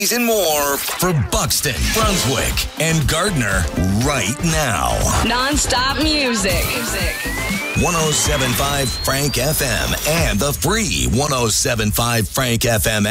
And more for Buxton, Brunswick, and Gardner right now. Non-stop music. 107.5 Frank FM and the free 107.5 Frank FM